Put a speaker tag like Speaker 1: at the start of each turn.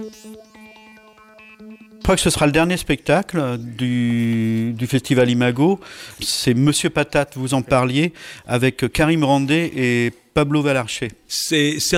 Speaker 1: Je crois que ce sera le dernier spectacle du Festival Imago. C'est Monsieur Patate, vous en parliez, avec Karim Randé et Pablo Valarché.
Speaker 2: C'est